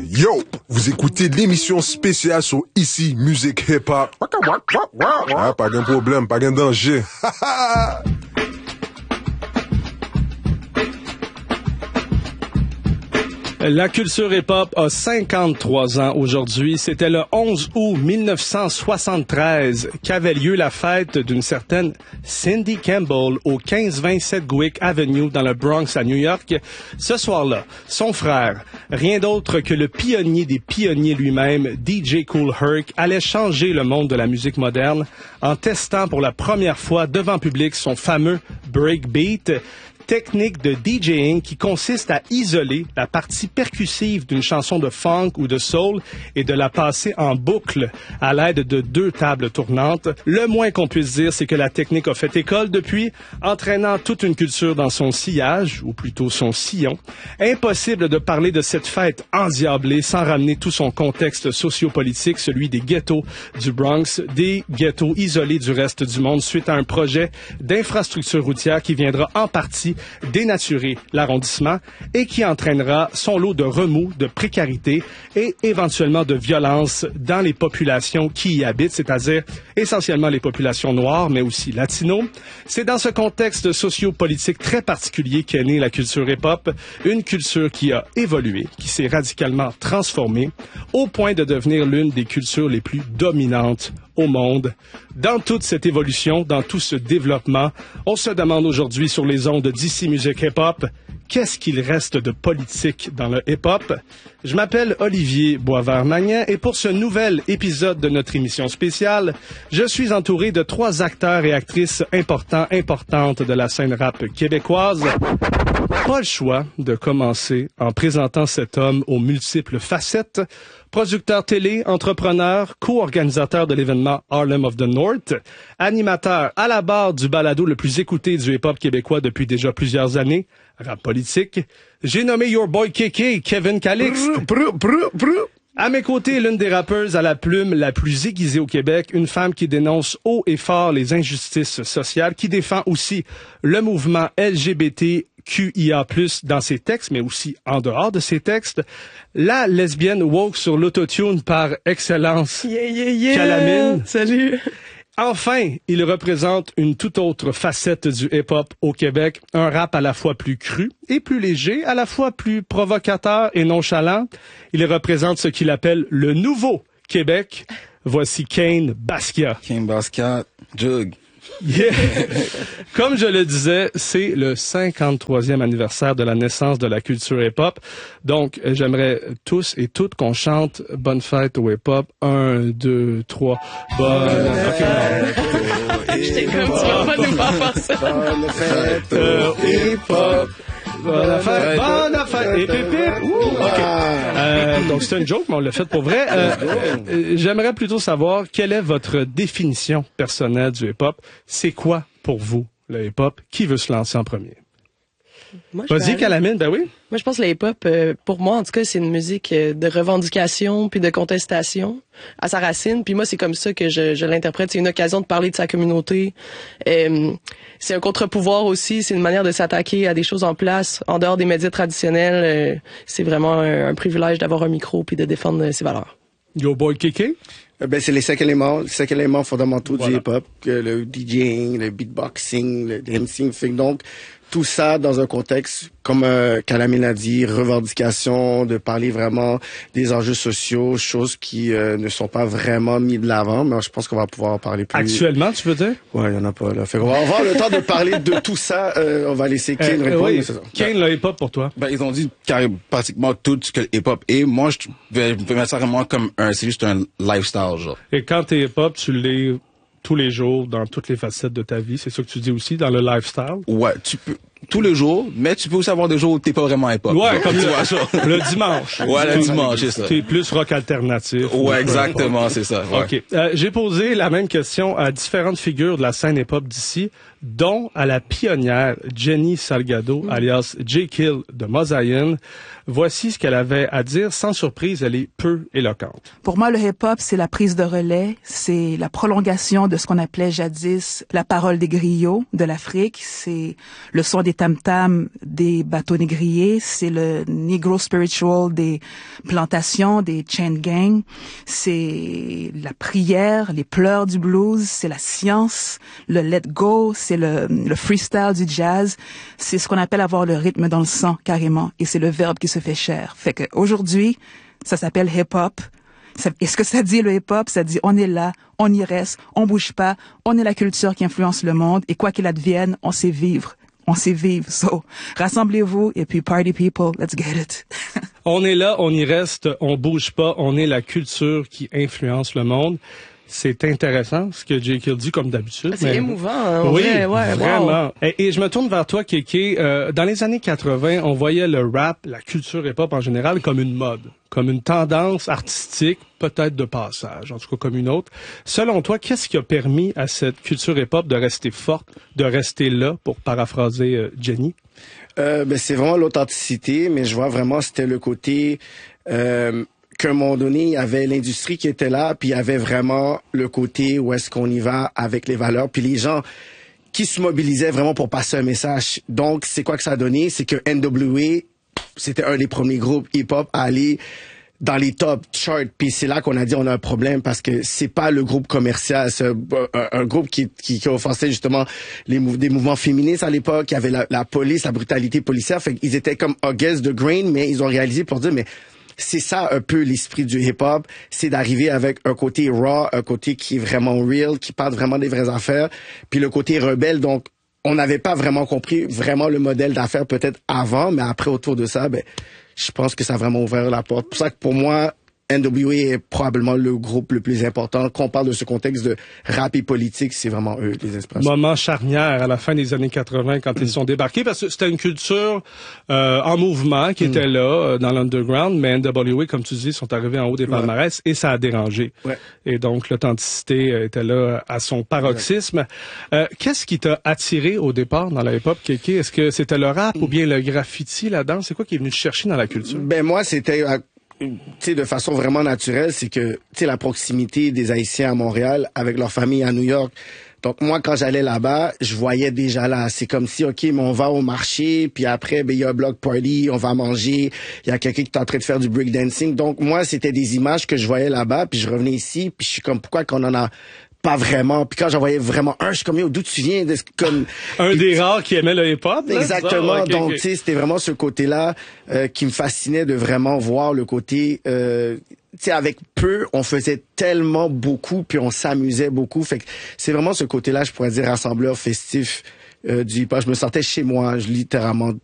Yo, vous écoutez l'émission spéciale sur Ici Musique Hip Hop. Ah, pas de problème, pas de danger. La culture hip-hop a 53 ans aujourd'hui. C'était le 11 août 1973 qu'avait lieu la fête d'une certaine Cindy Campbell au 1520 Sedgwick Avenue dans le Bronx à New York. Ce soir-là, son frère, rien d'autre que le pionnier des pionniers lui-même, DJ Kool Herc, allait changer le monde de la musique moderne en testant pour la première fois devant public son fameux breakbeat, technique de DJing qui consiste à isoler la partie percussive d'une chanson de funk ou de soul et de la passer en boucle à l'aide de 2 tables tournantes. Le moins qu'on puisse dire, c'est que la technique a fait école depuis, entraînant toute une culture dans son sillage, ou plutôt son sillon. Impossible de parler de cette fête endiablée sans ramener tout son contexte sociopolitique, celui des ghettos du Bronx, des ghettos isolés du reste du monde suite à un projet d'infrastructure routière qui viendra en partie dénaturer l'arrondissement et qui entraînera son lot de remous, de précarité et éventuellement de violence dans les populations qui y habitent, c'est-à-dire essentiellement les populations noires, mais aussi latinos. C'est dans ce contexte socio-politique très particulier qu'est née la culture hip-hop, une culture qui a évolué, qui s'est radicalement transformée, au point de devenir l'une des cultures les plus dominantes au monde. Dans toute cette évolution, dans tout ce développement, on se demande aujourd'hui sur les ondes d'Ici Musique Hip Hop, qu'est-ce qu'il reste de politique dans le hip-hop? Je m'appelle Olivier Boisvert-Magnan et pour ce nouvel épisode de notre émission spéciale, je suis entouré de 3 acteurs et actrices importantes de la scène rap québécoise. Pas le choix de commencer en présentant cet homme aux multiples facettes. Producteur télé, entrepreneur, co-organisateur de l'événement Harlem of the North, animateur à la barre du balado le plus écouté du hip-hop québécois depuis déjà plusieurs années, rap politique. J'ai nommé Your Boy Kéké, Kevin Calixte. À mes côtés, l'une des rappeuses à la plume la plus aiguisée au Québec, une femme qui dénonce haut et fort les injustices sociales, qui défend aussi le mouvement LGBTQIA+, dans ses textes, mais aussi en dehors de ses textes. La lesbienne woke sur l'autotune par excellence, Calamine. Salut! Enfin, il représente une toute autre facette du hip-hop au Québec, un rap à la fois plus cru et plus léger, à la fois plus provocateur et nonchalant. Il représente ce qu'il appelle le nouveau Québec. Voici Kane Basquiat. Kane Basquiat, Jug. Yeah. Comme je le disais, c'est le 53e anniversaire de la naissance de la culture hip-hop. Donc, j'aimerais tous et toutes qu'on chante Bonne fête au hip-hop. 1, 2, 3. Bonne fête. J'étais comme, tu vas pas nous faire ça. Bonne fête au hip-hop. Bonne fête. Et pépé. OK. Donc, c'est une joke, mais on l'a fait pour vrai. J'aimerais plutôt savoir quelle est votre définition personnelle du hip-hop. C'est quoi pour vous le hip-hop? Qui veut se lancer en premier? Vas-y, Calamine, ben oui. Moi, je pense que le hip-hop, pour moi, en tout cas, c'est une musique de revendication puis de contestation à sa racine. Puis moi, c'est comme ça que je l'interprète. C'est une occasion de parler de sa communauté. C'est un contre-pouvoir aussi. C'est une manière de s'attaquer à des choses en place, en dehors des médias traditionnels. C'est vraiment un privilège d'avoir un micro puis de défendre ses valeurs. Yo boy Kéké? Ben, c'est les 5 éléments fondamentaux du hip-hop, le DJing, le beatboxing, le dancing. Donc, tout ça dans un contexte, comme Calamine a dit, revendication, de parler vraiment des enjeux sociaux, choses qui ne sont pas vraiment mis de l'avant, mais je pense qu'on va pouvoir en parler plus. Actuellement, tu veux dire? Ouais, il y en a pas, là. Fait qu'on va avoir le temps de parler de tout ça. On va laisser Kane répondre. Oui. Kane, le hip-hop pour toi? Ben, ils ont dit pratiquement tout ce que le hip-hop est. Moi, je vais mettre ça vraiment comme c'est juste un lifestyle, genre. Et quand t'es hip-hop, tu l'es tous les jours, dans toutes les facettes de ta vie. C'est ça que tu dis aussi, dans le lifestyle? Ouais, tu peux, tous les jours, mais tu peux aussi avoir des jours où t'es pas vraiment hip-hop. Ouais, comme le dimanche. Ouais, le dimanche, c'est ça. T'es plus rock alternatif. Ouais, exactement, c'est ça. Ouais. OK. J'ai posé la même question à différentes figures de la scène hip-hop d'ici, dont à la pionnière Jenny Salgado, alias J. Kill de Mosaïen. Voici ce qu'elle avait à dire. Sans surprise, elle est peu éloquente. Pour moi, le hip-hop, c'est la prise de relais, c'est la prolongation de ce qu'on appelait jadis la parole des griots de l'Afrique, c'est le son des tam-tams des bateaux négriers, c'est le negro spiritual des plantations, des chain gang, c'est la prière, les pleurs du blues, c'est la science, le let go, c'est le freestyle du jazz, c'est ce qu'on appelle avoir le rythme dans le sang, carrément, et c'est le verbe qui se fait chair. Fait que aujourd'hui, ça s'appelle hip-hop. Est-ce que ça dit le hip-hop? Ça dit on est là, on y reste, on bouge pas, on est la culture qui influence le monde et quoi qu'il advienne, on sait vivre. On sait vivre. So, rassemblez-vous et puis party people, let's get it. On est là, on y reste, on bouge pas, on est la culture qui influence le monde. C'est intéressant ce que J. Kill dit comme d'habitude. C'est émouvant. Hein, oui, ouais, vraiment. Wow. Et je me tourne vers toi, Kéké. Dans les années 80, on voyait le rap, la culture hip-hop en général, comme une mode, comme une tendance artistique, peut-être de passage, en tout cas comme une autre. Selon toi, qu'est-ce qui a permis à cette culture hip-hop de rester forte, de rester là, pour paraphraser Jenny? C'est vraiment l'authenticité, mais je vois vraiment c'était le côté qu'à un moment donné, il y avait l'industrie qui était là, puis il y avait vraiment le côté où est-ce qu'on y va avec les valeurs, puis les gens qui se mobilisaient vraiment pour passer un message. Donc, c'est quoi que ça a donné? C'est que NWA, c'était un des premiers groupes hip-hop à aller dans les top charts, puis c'est là qu'on a dit on a un problème parce que c'est pas le groupe commercial, c'est un groupe qui offensait justement des mouvements féministes à l'époque, il y avait la police, la brutalité policière, fait qu'ils étaient comme against the grain, mais ils ont réalisé pour dire mais c'est ça un peu l'esprit du hip-hop, c'est d'arriver avec un côté raw, un côté qui est vraiment real, qui parle vraiment des vraies affaires, puis le côté rebelle. Donc, on n'avait pas vraiment compris vraiment le modèle d'affaires peut-être avant, mais après, autour de ça, je pense que ça a vraiment ouvert la porte. C'est pour ça que pour moi, NWA est probablement le groupe le plus important. Quand on parle de ce contexte de rap et politique, c'est vraiment eux, les inspirations. Moment charnière à la fin des années 80 quand ils sont débarqués, parce que c'était une culture en mouvement qui était là dans l'underground, mais NWA, comme tu dis, sont arrivés en haut des palmarès et ça a dérangé. Ouais. Et donc l'authenticité était là à son paroxysme. Qu'est-ce qui t'a attiré au départ dans la hip-hop, Kéké? Est-ce que c'était le rap ou bien le graffiti là-dedans? C'est quoi qui est venu te chercher dans la culture? Moi, c'était de façon vraiment naturelle, c'est que la proximité des Haïtiens à Montréal avec leur famille à New York. Donc moi, quand j'allais là-bas, je voyais déjà là. C'est comme si, OK, mais on va au marché, puis après, il y a un block party, on va manger, il y a quelqu'un qui est en train de faire du breakdancing. Donc moi, c'était des images que je voyais là-bas, puis je revenais ici, puis je suis comme, pourquoi qu'on en a pas vraiment. Puis quand j'en voyais vraiment un, je suis comme, d'où tu viens? Comme un des rares qui aimait le hip-hop. Exactement. Okay, donc, tu sais, c'était vraiment ce côté-là qui me fascinait de vraiment voir le côté... tu sais, avec peu, on faisait tellement beaucoup, puis on s'amusait beaucoup. Fait que c'est vraiment ce côté-là, je pourrais dire, rassembleur festif du hip-hop. Je me sentais chez moi, littéralement,